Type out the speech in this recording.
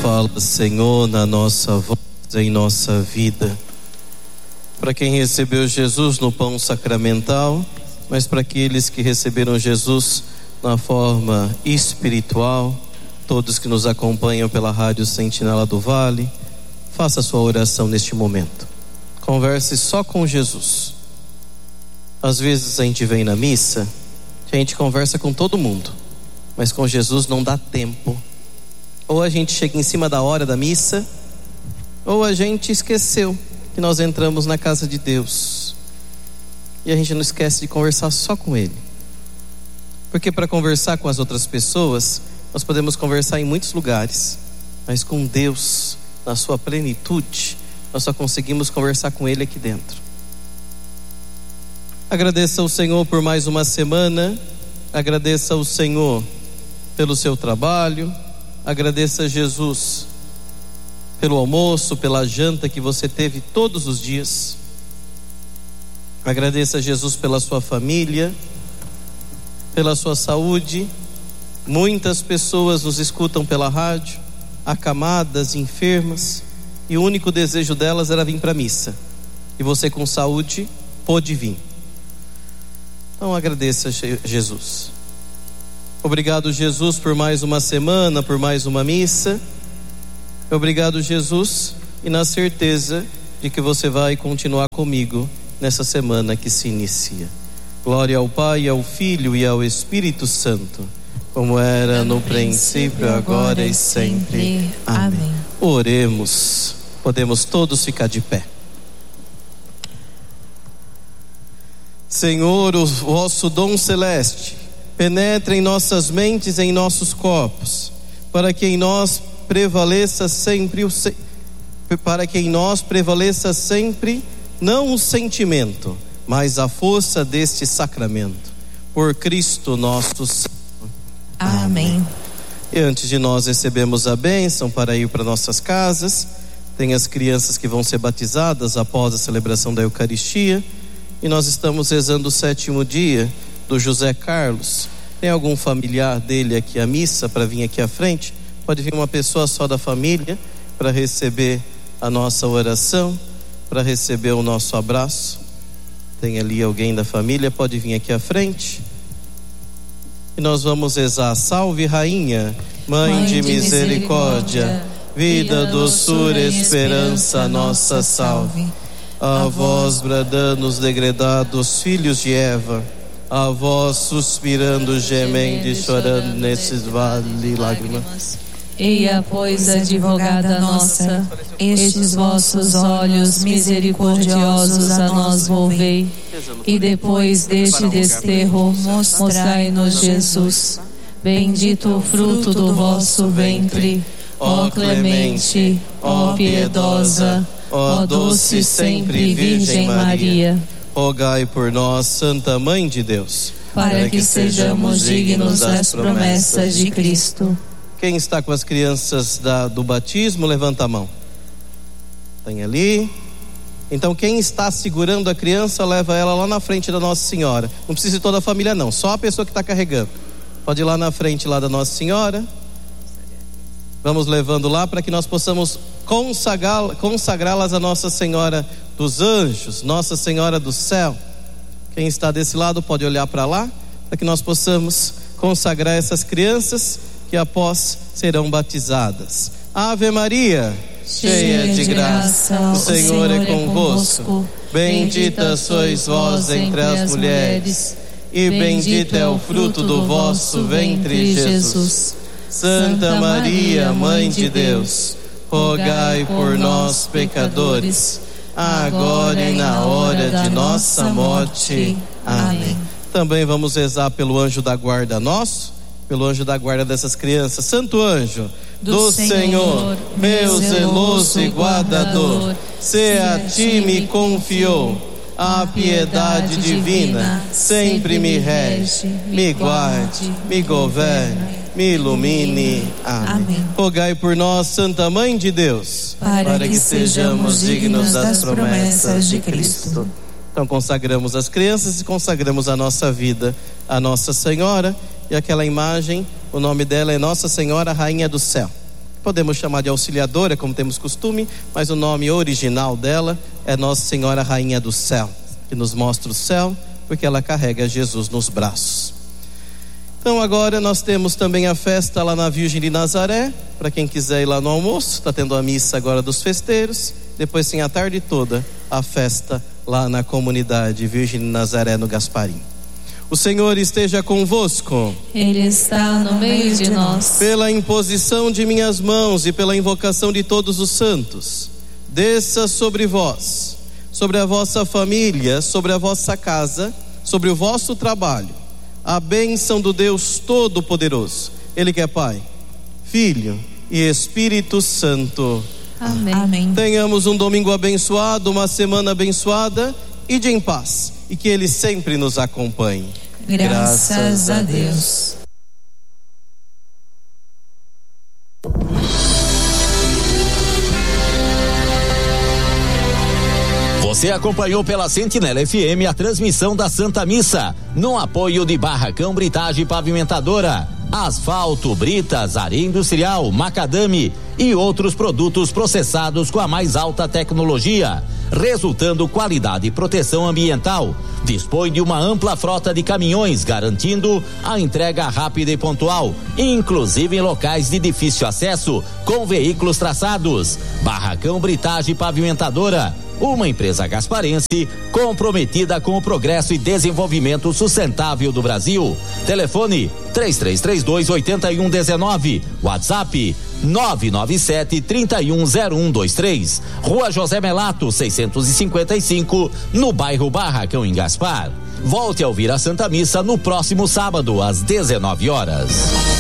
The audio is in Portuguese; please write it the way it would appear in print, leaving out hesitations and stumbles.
fala, Senhor, na nossa voz, em nossa vida. Para quem recebeu Jesus no pão sacramental, mas para aqueles que receberam Jesus na forma espiritual, todos que nos acompanham pela Rádio Sentinela do Vale, faça a sua oração neste momento. Converse só com Jesus. Às vezes a gente vem na missa, a gente conversa com todo mundo, mas com Jesus não dá tempo. Ou a gente chega em cima da hora da missa, ou a gente esqueceu que nós entramos na casa de Deus e a gente não esquece de conversar só com Ele. Porque para conversar com as outras pessoas, nós podemos conversar em muitos lugares, mas com Deus, na sua plenitude, nós só conseguimos conversar com Ele aqui dentro. Agradeça ao Senhor por mais uma semana, agradeça ao Senhor pelo seu trabalho, agradeça a Jesus pelo almoço, pela janta que você teve todos os dias. Agradeça a Jesus pela sua família, pela sua saúde. Muitas pessoas nos escutam pela rádio, acamadas, enfermas, e o único desejo delas era vir para a missa. E você com saúde pôde vir. Então agradeça a Jesus. Obrigado, Jesus, por mais uma semana, por mais uma missa. Obrigado, Jesus, e na certeza de que você vai continuar comigo nessa semana que se inicia. Glória ao Pai, ao Filho e ao Espírito Santo, como era no princípio, agora e sempre. Amém. Oremos. Podemos todos ficar de pé. Senhor, o vosso dom celeste penetra em nossas mentes e em nossos corpos, para que em nós prevaleça sempre não o sentimento, mas a força deste sacramento. Por Cristo nosso Senhor. Amém. E antes de nós recebermos a bênção para ir para nossas casas, tem as crianças que vão ser batizadas após a celebração da Eucaristia, e nós estamos rezando o 7º dia do José Carlos. Tem algum familiar dele aqui à missa para vir aqui à frente? Pode vir uma pessoa só da família para receber a nossa oração, para receber o nosso abraço. Tem ali alguém da família, pode vir aqui à frente. E nós vamos rezar: Salve Rainha, Mãe de misericórdia, vida, doçura, esperança, nossa salve. A vós bradando os degredados filhos de Eva, a vós suspirando, gemendo e chorando nesses vales de lágrimas. Eia, pois, advogada nossa, estes vossos olhos misericordiosos a nós volvei, e depois deste desterro mostrai-nos Jesus. Bendito o fruto do vosso ventre, ó clemente, ó piedosa, ó doce sempre Virgem Maria. Rogai por nós, Santa Mãe de Deus, para que sejamos dignos das promessas de Cristo. Quem está com as crianças do batismo, levanta a mão. Tem ali. Então quem está segurando a criança, leva ela lá na frente da Nossa Senhora. Não precisa de toda a família não, só a pessoa que está carregando. Pode ir lá na frente lá da Nossa Senhora. Vamos levando lá para que nós possamos consagrá-las a Nossa Senhora dos Anjos, Nossa Senhora do Céu. Quem está desse lado pode olhar para lá, para que nós possamos consagrar essas crianças que após serão batizadas. Ave Maria, cheia de graça, o Senhor é convosco. Bendita sois vós entre as mulheres, e bendito é o fruto do vosso ventre, Jesus. Santa Maria, Mãe de Deus, rogai por nós, pecadores, agora e na hora de nossa morte. Amém. Também vamos rezar pelo anjo da guarda nosso, pelo anjo da guarda dessas crianças. Santo anjo do Senhor, meu zeloso e guardador, se a ti me confiou a piedade divina, sempre me rege, me guarde, me governe, me ilumine. Amém. Rogai por nós, Santa Mãe de Deus, para que sejamos dignos das promessas de Cristo. Então consagramos as crianças e consagramos a nossa vida a Nossa Senhora. E aquela imagem, o nome dela é Nossa Senhora Rainha do Céu. Podemos chamar de Auxiliadora, como temos costume, mas o nome original dela é Nossa Senhora Rainha do Céu, que nos mostra o céu, porque ela carrega Jesus nos braços. Então agora nós temos também a festa lá na Virgem de Nazaré, para quem quiser ir lá no almoço. Está tendo a missa agora dos festeiros, depois sim a tarde toda a festa lá na comunidade Virgem de Nazaré no Gasparim. O Senhor esteja convosco. Ele está no meio de nós. Pela imposição de minhas mãos e pela invocação de todos os santos, desça sobre vós, sobre a vossa família, sobre a vossa casa, sobre o vosso trabalho, a bênção do Deus Todo-Poderoso, Ele que é Pai, Filho e Espírito Santo. Amém. Tenhamos um domingo abençoado, uma semana abençoada, e de em paz, e que Ele sempre nos acompanhe. Graças a Deus. Você acompanhou pela Sentinela FM a transmissão da Santa Missa, no apoio de Barracão Britagem Pavimentadora, asfalto, britas, areia industrial, macadame e outros produtos processados com a mais alta tecnologia, resultando qualidade e proteção ambiental. Dispõe de uma ampla frota de caminhões, garantindo a entrega rápida e pontual, inclusive em locais de difícil acesso, com veículos traçados. Barracão Britagem Pavimentadora, uma empresa gasparense comprometida com o progresso e desenvolvimento sustentável do Brasil. Telefone 3332-8119, WhatsApp 997-310123, Rua José Melato 655, no bairro Barracão, em Gaspar. Volte a ouvir a Santa Missa no próximo sábado às 19 horas.